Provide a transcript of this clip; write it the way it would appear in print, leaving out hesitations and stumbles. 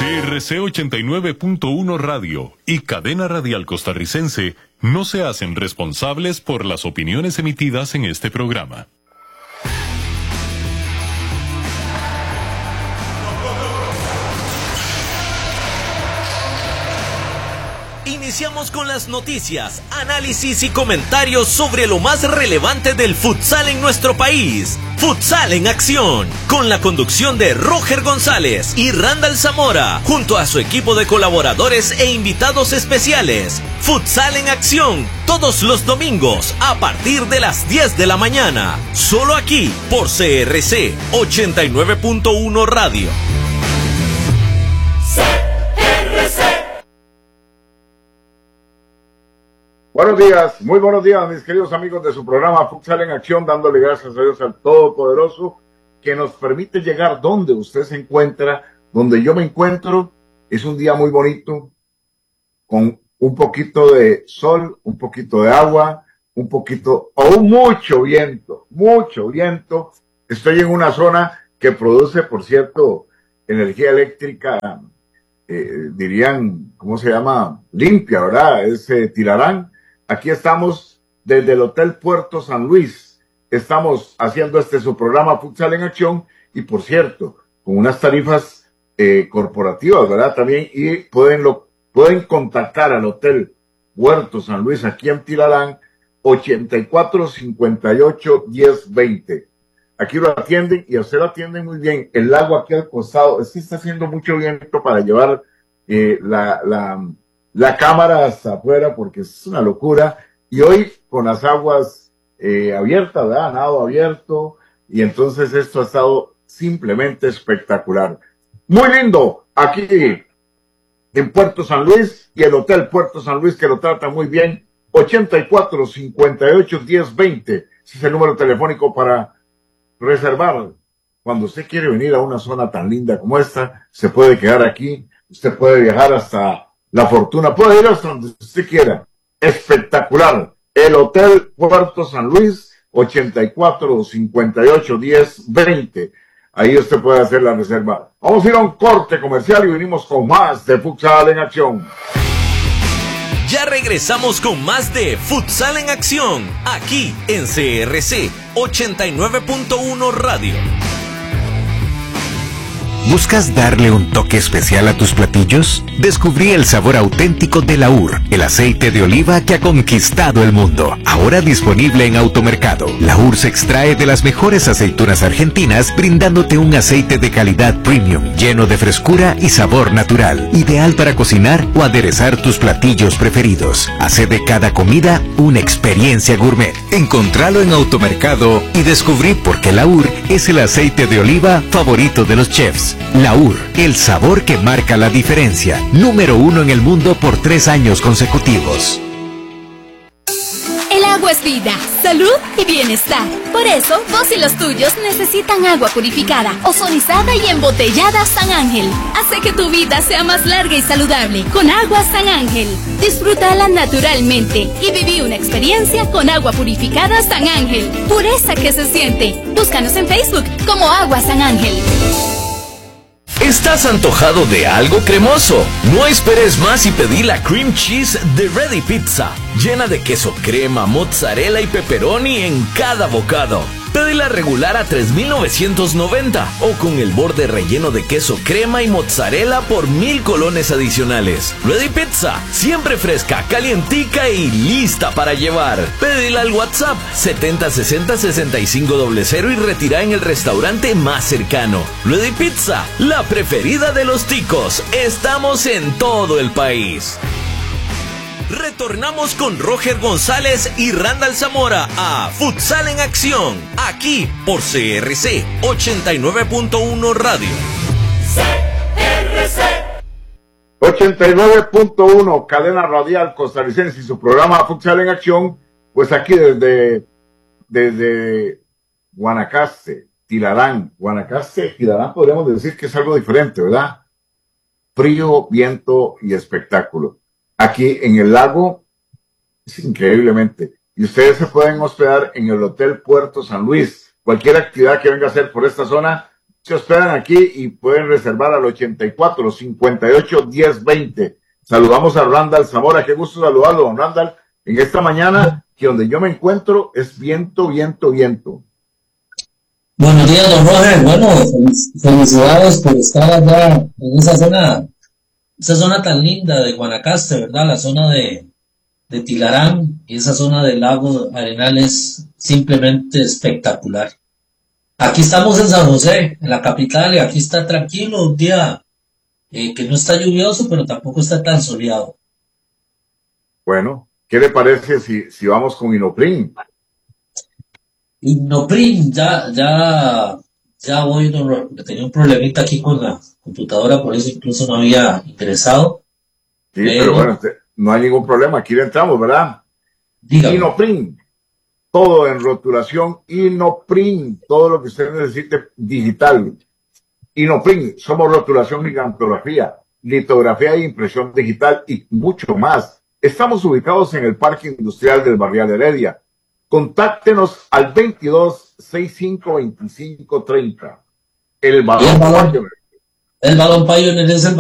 CRC 89.1 Radio y Cadena Radial Costarricense no se hacen responsables por las opiniones emitidas en este programa. Iniciamos con las noticias, análisis y comentarios sobre lo más relevante del futsal en nuestro país. Futsal en Acción, con la conducción de Roger González y Randall Zamora, junto a su equipo de colaboradores e invitados especiales. Futsal en Acción, todos los domingos a partir de las 10 de la mañana. Solo aquí, por CRC 89.1 Radio. Buenos días, muy buenos días, mis queridos amigos de su programa Futsal en Acción, dándole gracias a Dios al Todopoderoso que nos permite llegar donde usted se encuentra, donde yo me encuentro. Es un día muy bonito, con un poquito de sol, un poquito de agua, un poquito o mucho viento, mucho viento. Estoy en una zona que produce, por cierto, energía eléctrica, dirían, ¿cómo se llama? Limpia, ¿verdad? Es Tilarán. Aquí estamos desde el Hotel Puerto San Luis. Estamos haciendo su programa Futsal en Acción y, por cierto, con unas tarifas corporativas, ¿verdad? También, y pueden contactar al Hotel Puerto San Luis aquí en Tilarán, 8458-1020. Aquí lo atienden y a usted lo atienden muy bien. El lago aquí al costado, es que está haciendo mucho viento para llevar la cámara hasta afuera porque es una locura. Y hoy con las aguas abiertas, ¿verdad? Nado abierto. Y entonces esto ha estado simplemente espectacular. Muy lindo aquí en Puerto San Luis y el Hotel Puerto San Luis que lo trata muy bien. 8458-1020. Ese es el número telefónico para reservar. Cuando usted quiere venir a una zona tan linda como esta, se puede quedar aquí. Usted puede viajar hasta La Fortuna, puede ir hasta donde usted quiera. Espectacular. El Hotel Puerto San Luis, 8458-1020. Ahí usted puede hacer la reserva. Vamos a ir a un corte comercial y venimos con más de Futsal en Acción. Ya regresamos con más de Futsal en Acción, aquí en CRC 89.1 Radio. ¿Buscas darle un toque especial a tus platillos? Descubrí el sabor auténtico de Laur, el aceite de oliva que ha conquistado el mundo. Ahora disponible en Automercado. Laur se extrae de las mejores aceitunas argentinas, brindándote un aceite de calidad premium, lleno de frescura y sabor natural. Ideal para cocinar o aderezar tus platillos preferidos. Hace de cada comida una experiencia gourmet. Encontralo en Automercado y descubrí por qué Laur es el aceite de oliva favorito de los chefs. Laur, el sabor que marca la diferencia. Número 1 en el mundo por 3 años consecutivos. El agua es vida, salud y bienestar. Por eso, vos y los tuyos necesitan agua purificada, ozonizada y embotellada San Ángel. Hace que tu vida sea más larga y saludable con agua San Ángel. Disfrútala naturalmente y viví una experiencia con agua purificada San Ángel. Pureza que se siente. Búscanos en Facebook como Agua San Ángel. ¿Estás antojado de algo cremoso? No esperes más y pedí la cream cheese de Ready Pizza, llena de queso crema, mozzarella y pepperoni en cada bocado. Pedila regular a $3,990 o con el borde relleno de queso crema y mozzarella por 1,000 colones adicionales. Ready Pizza, siempre fresca, calientica y lista para llevar. Pedila al WhatsApp 7060-6500 y retira en el restaurante más cercano. Ready Pizza, la preferida de los ticos. Estamos en todo el país. Retornamos con Roger González y Randall Zamora a Futsal en Acción, aquí por CRC 89.1 Radio. CRC 89.1, cadena radial costarricense y su programa Futsal en Acción, pues aquí desde Guanacaste, Tilarán, podríamos decir que es algo diferente, ¿verdad? Frío, viento y espectáculo. Aquí en el lago, es increíblemente. Y ustedes se pueden hospedar en el Hotel Puerto San Luis. Cualquier actividad que venga a hacer por esta zona, Se hospedan aquí y pueden reservar al 84 58 10 20. Saludamos a Randall Zamora. Qué gusto saludarlo, don Randall, en esta mañana que donde yo me encuentro es viento, viento, viento. Buenos días, don Roger. Bueno, felicidades por estar allá en esa zona tan linda de Guanacaste, ¿verdad? La zona de Tilarán y esa zona del lago Arenal es simplemente espectacular. Aquí estamos en San José, en la capital, y aquí está tranquilo, un día que no está lluvioso, pero tampoco está tan soleado. Bueno, ¿qué le parece si vamos con Inoprim? Inoprim, ya voy, don Roger, porque tenía un problemita aquí con la computadora, por eso incluso no había ingresado. Sí, pero bueno, no hay ningún problema, aquí le entramos, ¿verdad? Dígame. Inoprim, todo en rotulación. Inoprim, todo lo que usted necesite digital. Inoprim, somos rotulación y gigantografía, litografía e impresión digital y mucho más. Estamos ubicados en el Parque Industrial del Barrial Heredia. Contáctenos al 22 65 25 30. El Balón Pioneer. El Balón Pioneer es el